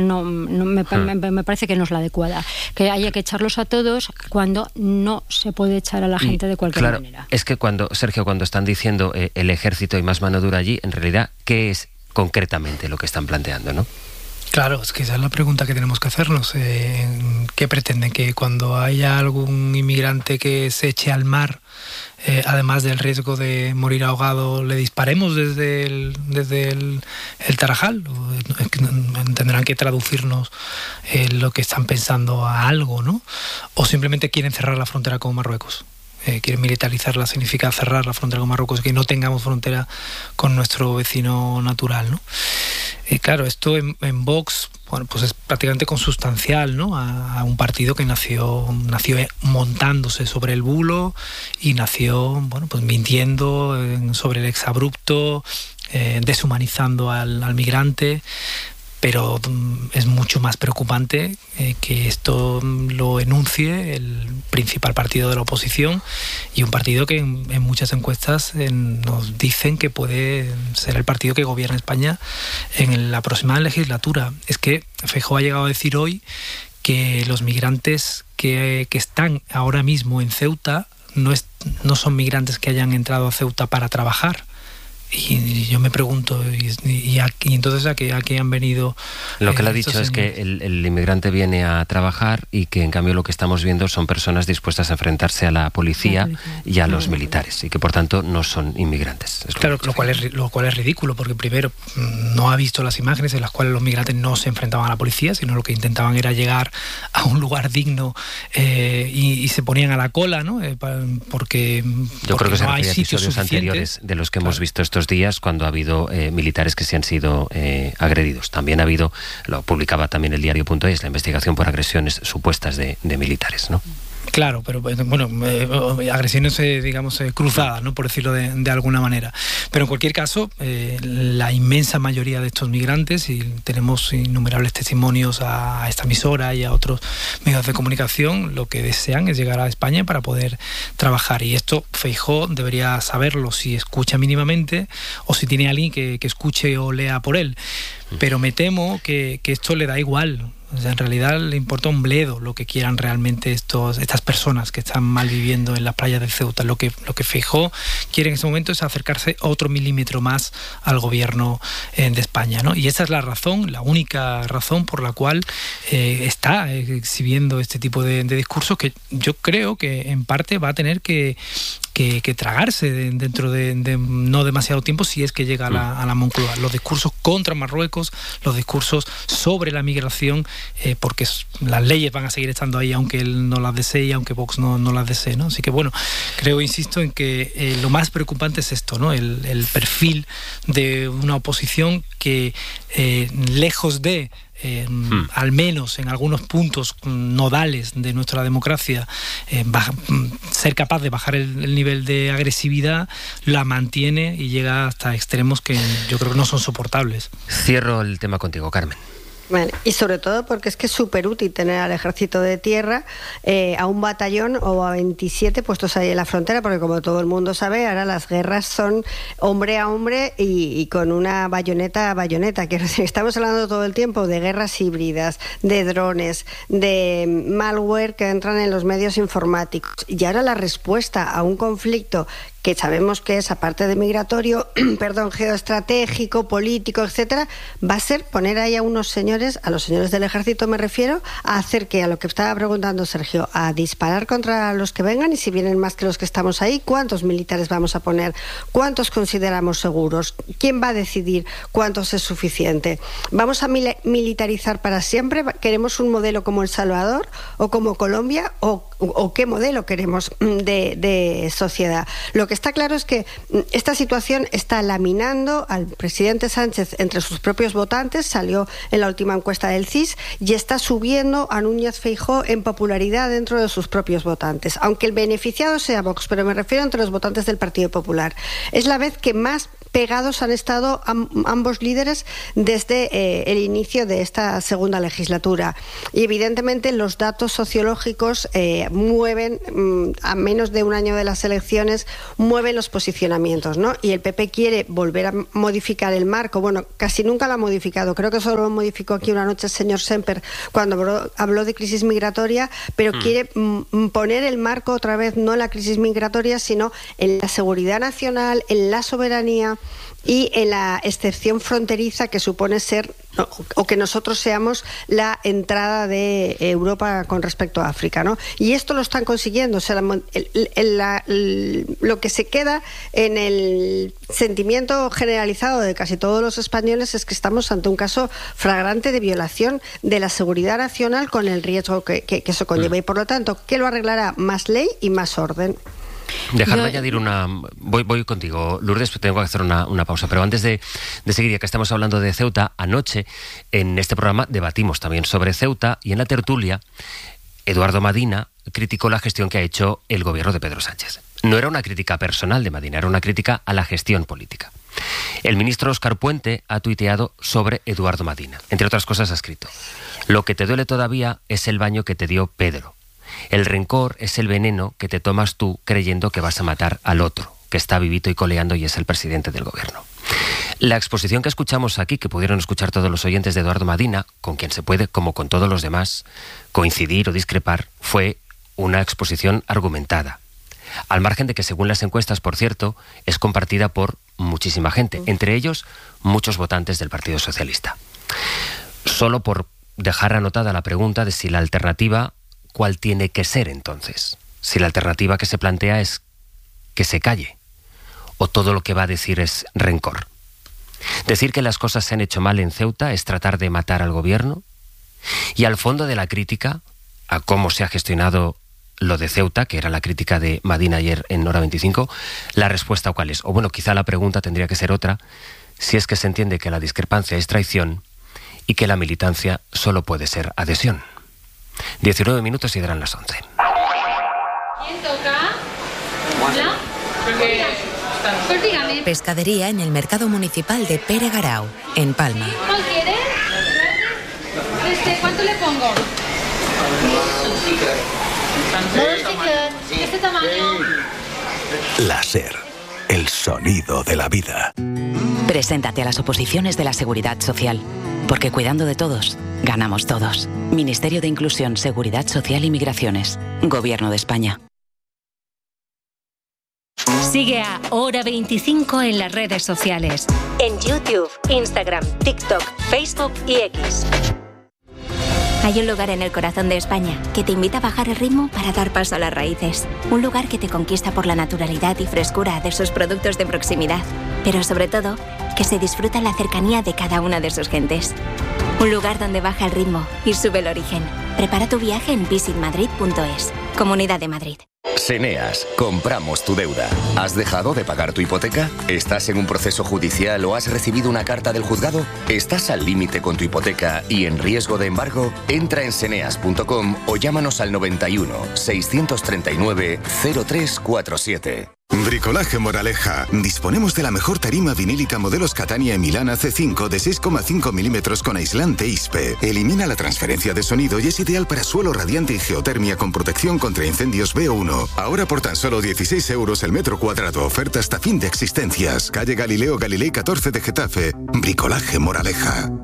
me parece que no es la adecuada, que haya que echarlos a todos cuando no se puede echar a la gente de cualquier manera. Es que Sergio, cuando están diciendo el ejército y más mano dura allí, en realidad, ¿qué es concretamente lo que están planteando, no? Claro, es que esa es la pregunta que tenemos que hacernos. ¿Qué pretenden? ¿Que cuando haya algún inmigrante que se eche al mar, además del riesgo de morir ahogado, le disparemos desde el Tarajal? Tendrán que traducirnos lo que están pensando a algo, ¿no? O simplemente quieren cerrar la frontera con Marruecos. Quieren militarizarla, significa cerrar la frontera con Marruecos, que no tengamos frontera con nuestro vecino natural, ¿no? Claro, esto en Vox, pues es prácticamente consustancial, ¿no? A un partido que nació montándose sobre el bulo y nació, pues mintiendo sobre el exabrupto, deshumanizando al migrante. Pero es mucho más preocupante que esto lo enuncie el principal partido de la oposición, y un partido que en muchas encuestas nos dicen que puede ser el partido que gobierne España en la próxima legislatura. Es que Feijóo ha llegado a decir hoy que los migrantes que están ahora mismo en Ceuta no son migrantes que hayan entrado a Ceuta para trabajar. Y yo me pregunto, ¿y entonces a qué han venido? Lo que le ha dicho es que el inmigrante viene a trabajar, y que en cambio lo que estamos viendo son personas dispuestas a enfrentarse a la policía y a los militares, y que por tanto no son inmigrantes. Claro, lo cual es ridículo, porque primero no ha visto las imágenes en las cuales los migrantes no se enfrentaban a la policía, sino lo que intentaban era llegar a un lugar digno y se ponían a la cola, ¿no? Porque yo creo que no hay episodios anteriores de los que hemos visto estos días, cuando ha habido militares que se han sido agredidos. También ha habido, lo publicaba también el diario.es, la investigación por agresiones supuestas de militares, ¿no? Claro, pero agresiones, cruzadas, ¿no? Por decirlo de alguna manera. Pero en cualquier caso, la inmensa mayoría de estos migrantes, y tenemos innumerables testimonios a esta emisora y a otros medios de comunicación, lo que desean es llegar a España para poder trabajar. Y esto Feijóo debería saberlo si escucha mínimamente, o si tiene alguien que escuche o lea por él. Pero me temo que esto le da igual. O sea, en realidad le importa un bledo lo que quieran realmente estas personas que están mal viviendo en las playas de Ceuta. Lo que Feijóo quiere en ese momento es acercarse otro milímetro más al gobierno de España, ¿no? Y esa es la razón, la única razón por la cual está exhibiendo este tipo de discursos, que yo creo que en parte va a tener que tragarse dentro de no demasiado tiempo, si es que llega a la Moncloa. Los discursos contra Marruecos, los discursos sobre la migración, porque las leyes van a seguir estando ahí, aunque él no las desee y aunque Vox no las desee, ¿no? Así que insisto en que lo más preocupante es esto, ¿no? El perfil de una oposición que, lejos de al menos en algunos puntos nodales de nuestra democracia, ser capaz de bajar el nivel de agresividad, la mantiene y llega hasta extremos que yo creo que no son soportables. Cierro el tema contigo, Carmen. Bueno, y sobre todo porque es que es súper útil tener al ejército de tierra, a un batallón o a 27 puestos ahí en la frontera, porque como todo el mundo sabe, ahora las guerras son hombre a hombre y con una bayoneta a bayoneta. Que estamos hablando todo el tiempo de guerras híbridas, de drones, de malware que entran en los medios informáticos. Y ahora la respuesta a un conflicto que sabemos que es, aparte de migratorio, geoestratégico, político, etcétera, va a ser poner ahí a unos señores, a los señores del ejército me refiero, a hacer que, a lo que estaba preguntando Sergio, a disparar contra los que vengan, y si vienen más que los que estamos ahí, ¿cuántos militares vamos a poner? ¿Cuántos consideramos seguros? ¿Quién va a decidir cuántos es suficiente? ¿Vamos a militarizar para siempre? ¿Queremos un modelo como El Salvador o como Colombia? ¿O qué modelo queremos de sociedad? Lo que está claro es que esta situación está laminando al presidente Sánchez entre sus propios votantes, salió en la última encuesta del CIS, y está subiendo a Núñez Feijóo en popularidad dentro de sus propios votantes, aunque el beneficiado sea Vox, pero me refiero entre los votantes del Partido Popular. Es la vez que más pegados han estado ambos líderes desde el inicio de esta segunda legislatura, y evidentemente los datos sociológicos mueven, a menos de un año de las elecciones, mueven los posicionamientos, ¿no? Y el PP quiere volver a modificar el marco. Bueno, casi nunca lo ha modificado, creo que solo lo modificó aquí una noche el señor Semper cuando habló de crisis migratoria, pero quiere poner el marco otra vez, no en la crisis migratoria, sino en la seguridad nacional, en la soberanía y en la excepción fronteriza que supone ser, o que nosotros seamos, la entrada de Europa con respecto a África, ¿no? Y esto lo están consiguiendo. O sea, lo que se queda en el sentimiento generalizado de casi todos los españoles es que estamos ante un caso flagrante de violación de la seguridad nacional, con el riesgo que eso conlleva. Y por lo tanto, ¿qué lo arreglará? Más ley y más orden. Dejadme añadir una... Voy contigo, Lourdes, tengo que hacer una pausa. Pero antes de seguir, ya que estamos hablando de Ceuta, anoche en este programa debatimos también sobre Ceuta, y en la tertulia Eduardo Madina criticó la gestión que ha hecho el gobierno de Pedro Sánchez. No era una crítica personal de Madina, era una crítica a la gestión política. El ministro Óscar Puente ha tuiteado sobre Eduardo Madina. Entre otras cosas ha escrito: lo que te duele todavía es el baño que te dio Pedro. El rencor es el veneno que te tomas tú creyendo que vas a matar al otro, que está vivito y coleando y es el presidente del gobierno. La exposición que escuchamos aquí, que pudieron escuchar todos los oyentes de Eduardo Madina, con quien se puede, como con todos los demás, coincidir o discrepar, fue una exposición argumentada. Al margen de que, según las encuestas, por cierto, es compartida por muchísima gente, entre ellos muchos votantes del Partido Socialista. Solo por dejar anotada la pregunta de si la alternativa, ¿cuál tiene que ser entonces? Si la alternativa que se plantea es que se calle, o todo lo que va a decir es rencor. Decir que las cosas se han hecho mal en Ceuta es tratar de matar al gobierno, y al fondo de la crítica a cómo se ha gestionado lo de Ceuta, que era la crítica de Madina ayer en Hora 25, la respuesta ¿cuál es? O bueno, quizá la pregunta tendría que ser otra, si es que se entiende que la discrepancia es traición y que la militancia solo puede ser adhesión. 19 minutos y darán las 11. ¿Quién toca? ¿Hola? Pescadería en el mercado municipal de Pere Garau, en Palma. ¿Cuál quieres? ¿Cuánto le pongo? ¿Este tamaño? La SER, el sonido de la vida. Preséntate a las oposiciones de la Seguridad Social, porque cuidando de todos, ganamos todos. Ministerio de Inclusión, Seguridad Social y Migraciones. Gobierno de España. Sigue a Hora 25 en las redes sociales. En YouTube, Instagram, TikTok, Facebook y X. Hay un lugar en el corazón de España que te invita a bajar el ritmo para dar paso a las raíces. Un lugar que te conquista por la naturalidad y frescura de sus productos de proximidad. Pero sobre todo, que se disfruta en la cercanía de cada una de sus gentes. Un lugar donde baja el ritmo y sube el origen. Prepara tu viaje en visitmadrid.es. Comunidad de Madrid. Seneas, compramos tu deuda. ¿Has dejado de pagar tu hipoteca? ¿Estás en un proceso judicial o has recibido una carta del juzgado? ¿Estás al límite con tu hipoteca y en riesgo de embargo? Entra en seneas.com o llámanos al 91 639 0347. Bricolaje Moraleja. Disponemos de la mejor tarima vinílica modelos Catania y Milana C5 de 6,5 milímetros con aislante ISPE. Elimina la transferencia de sonido y es ideal para suelo radiante y geotermia con protección contra incendios BO1. Ahora por tan solo 16 euros el metro cuadrado. Oferta hasta fin de existencias. Calle Galileo Galilei 14 de Getafe. Bricolaje Moraleja.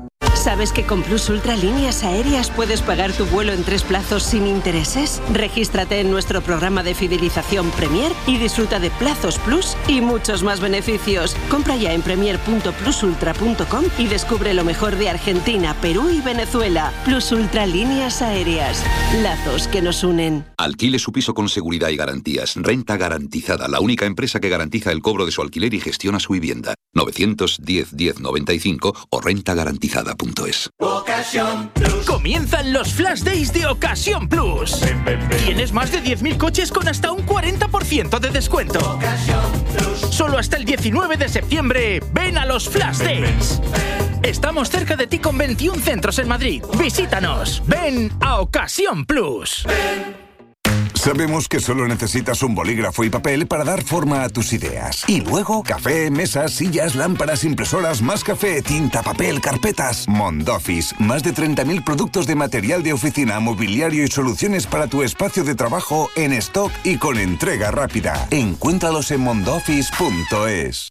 ¿Sabes que con Plus Ultra Líneas Aéreas puedes pagar tu vuelo en 3 plazos sin intereses? Regístrate en nuestro programa de fidelización Premier y disfruta de plazos Plus y muchos más beneficios. Compra ya en premier.plusultra.com y descubre lo mejor de Argentina, Perú y Venezuela. Plus Ultra Líneas Aéreas. Lazos que nos unen. Alquile su piso con seguridad y garantías. Renta Garantizada, la única empresa que garantiza el cobro de su alquiler y gestiona su vivienda. 910-1095 o rentagarantizada.es. Comienzan los Flash Days de Ocasión Plus. Tienes más de 10.000 coches con hasta un 40% de descuento. Solo hasta el 19 de septiembre, ven a los Flash Days. Estamos cerca de ti con 21 centros en Madrid. Visítanos. Ven a Ocasión Plus. Sabemos que solo necesitas un bolígrafo y papel para dar forma a tus ideas. Y luego, café, mesas, sillas, lámparas, impresoras, más café, tinta, papel, carpetas. Mondoffice, más de 30.000 productos de material de oficina, mobiliario y soluciones para tu espacio de trabajo en stock y con entrega rápida. Encuéntralos en mondoffice.es.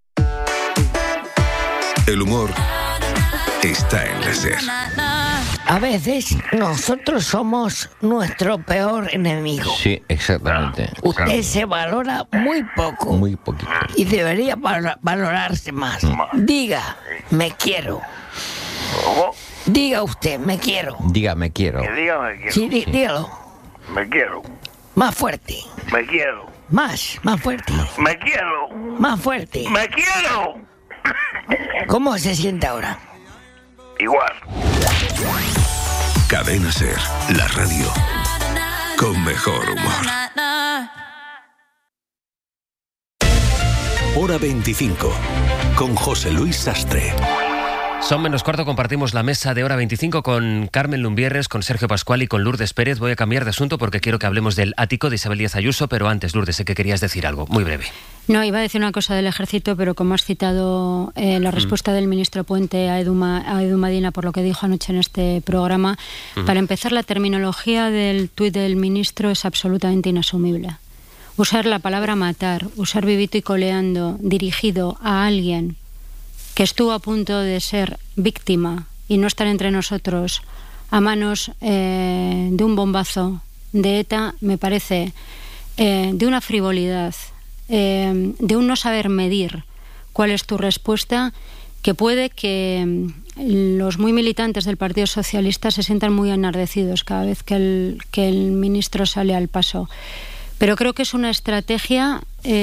El humor está en la SER. A veces nosotros somos nuestro peor enemigo. Sí, exactamente. Usted se valora muy poco. Muy poquito. Y debería valorarse más. Diga, me quiero. Diga usted, me quiero. Diga, me quiero. Diga, me quiero. Sí, dígalo. Me quiero. Más fuerte. Me quiero. Más fuerte. Me quiero. Más fuerte. Me quiero. ¿Cómo se siente ahora? Igual. Cadena SER, la radio con mejor humor. Hora 25, con José Luis Sastre. Son menos cuarto, compartimos la mesa de Hora 25 con Carmen Lumbierres, con Sergio Pascual y con Lourdes Pérez. Voy a cambiar de asunto porque quiero que hablemos del ático de Isabel Díaz Ayuso, pero antes, Lourdes, sé que querías decir algo, muy breve. No, iba a decir una cosa del ejército, pero como has citado la respuesta del ministro Puente a Edu Madina por lo que dijo anoche en este programa, para empezar, la terminología del tuit del ministro es absolutamente inasumible. Usar la palabra matar, usar vivito y coleando dirigido a alguien que estuvo a punto de ser víctima y no estar entre nosotros a manos de un bombazo de ETA, me parece de una frivolidad, de un no saber medir cuál es tu respuesta, que puede que los muy militantes del Partido Socialista se sientan muy enardecidos cada vez que el ministro sale al paso. Pero creo que es una estrategia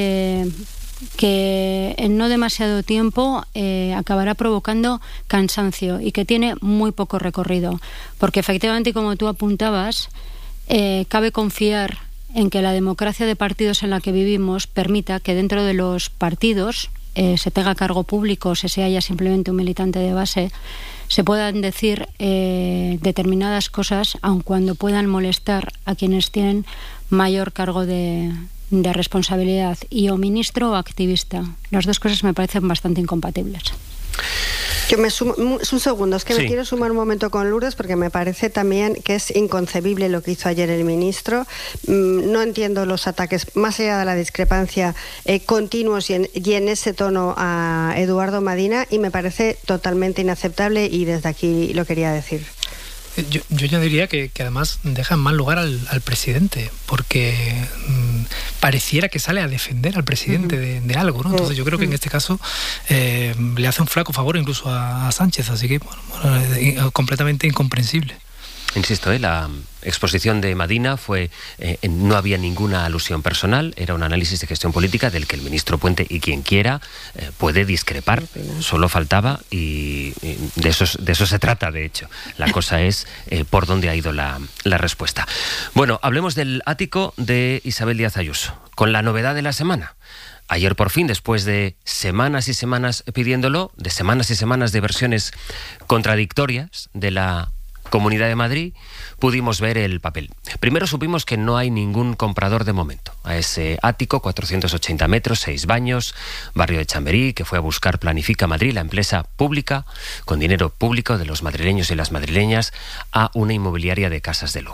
que en no demasiado tiempo acabará provocando cansancio y que tiene muy poco recorrido. Porque efectivamente, como tú apuntabas, cabe confiar en que la democracia de partidos en la que vivimos permita que dentro de los partidos se tenga cargo público, se sea ya simplemente un militante de base, se puedan decir determinadas cosas, aun cuando puedan molestar a quienes tienen mayor cargo de responsabilidad, y o ministro o activista. Las dos cosas me parecen bastante incompatibles. Yo me sumo, un segundo, es que Sí. me quiero sumar un momento con Lourdes porque me parece también que es inconcebible lo que hizo ayer el ministro. No entiendo los ataques, más allá de la discrepancia, continuos y en ese tono a Eduardo Madina, y me parece totalmente inaceptable, y desde aquí lo quería decir. Yo ya diría que además deja en mal lugar al presidente, porque pareciera que sale a defender al presidente de algo, ¿no? Entonces yo creo que en este caso le hace un flaco favor incluso a Sánchez, así que bueno, completamente incomprensible. Insisto, la exposición de Madina fue, no había ninguna alusión personal, era un análisis de gestión política del que el ministro Puente y quien quiera puede discrepar, solo faltaba, y de eso se trata, de hecho. La cosa es por dónde ha ido la respuesta. Bueno, hablemos del ático de Isabel Díaz Ayuso, con la novedad de la semana. Ayer por fin, después de semanas y semanas pidiéndolo, de semanas y semanas de versiones contradictorias de la Comunidad de Madrid, pudimos ver el papel. Primero supimos que no hay ningún comprador de momento a ese ático, 480 metros, 6 baños, barrio de Chamberí, que fue a buscar Planifica Madrid, la empresa pública, con dinero público de los madrileños y las madrileñas, a una inmobiliaria de casas de lujo.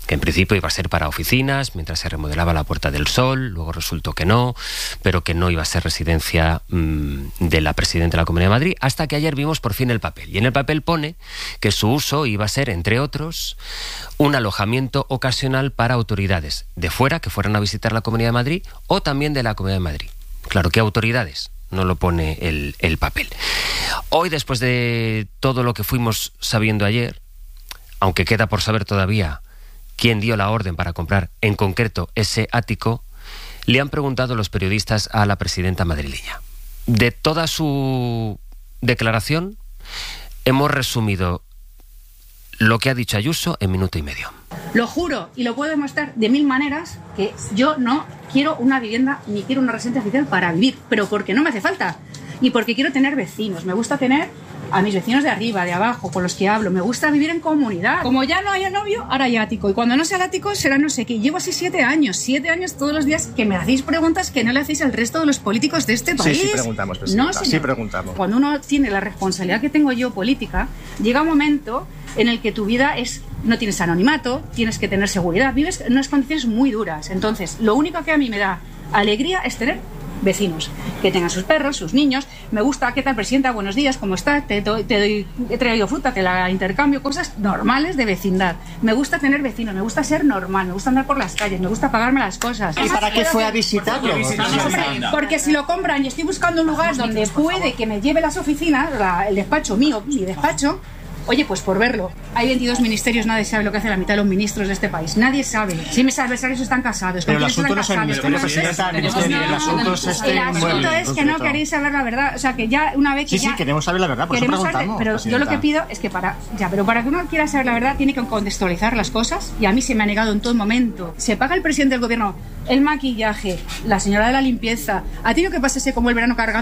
que en principio iba a ser para oficinas, mientras se remodelaba la Puerta del Sol, luego resultó que no, pero que no iba a ser residencia de la presidenta de la Comunidad de Madrid, hasta que ayer vimos por fin el papel. Y en el papel pone que su uso iba a ser, entre otros, un alojamiento ocasional para autoridades de fuera que fueran a visitar la Comunidad de Madrid o también de la Comunidad de Madrid. Claro, ¿qué autoridades? No lo pone el papel. Hoy, después de todo lo que fuimos sabiendo ayer, aunque queda por saber todavía quién dio la orden para comprar en concreto ese ático, le han preguntado los periodistas a la presidenta madrileña. De toda su declaración, hemos resumido lo que ha dicho Ayuso en minuto y medio. Lo juro y lo puedo demostrar de mil maneras que yo no quiero una vivienda ni quiero una residencia oficial para vivir, pero porque no me hace falta y porque quiero tener vecinos. Me gusta tener a mis vecinos de arriba, de abajo, con los que hablo. Me gusta vivir en comunidad. Como ya no haya novio, ahora hay ático. Y cuando no sea el ático, será no sé qué. Llevo así 7 años. 7 años todos los días que me hacéis preguntas que no le hacéis al resto de los políticos de este país. Sí, preguntamos, presidenta. No, señor. Sí, preguntamos. Cuando uno tiene la responsabilidad que tengo yo política, llega un momento en el que tu vida no tienes anonimato, tienes que tener seguridad, vives en unas condiciones muy duras. Entonces, lo único que a mí me da alegría es tener vecinos, que tengan sus perros, sus niños. Me gusta, ¿qué tal, presidenta? Buenos días, ¿cómo estás? He traído fruta, te la intercambio, cosas normales de vecindad. Me gusta tener vecinos, me gusta ser normal, me gusta andar por las calles, me gusta pagarme las cosas. ¿Y para qué fue a visitarlo? Porque si lo compran y estoy buscando un lugar donde puede que me lleve las oficinas, el despacho mío, mi despacho, oye, pues por verlo. Hay 22 ministerios, nadie sabe lo que hace la mitad de los ministros de este país. Nadie sabe. Si mis adversarios están casados. Pero el asunto no es el ministerio, presidenta. El asunto es el asunto es que no queréis saber la verdad. O sea, que ya una vez que sí, queremos saber la verdad, por eso preguntamos. Pero yo lo que pido es que para que uno quiera saber la verdad tiene que contextualizar las cosas, y a mí se me ha negado en todo momento. Se paga el presidente del gobierno el maquillaje, la señora de la limpieza. A ti lo que pasa es que como el verano cargando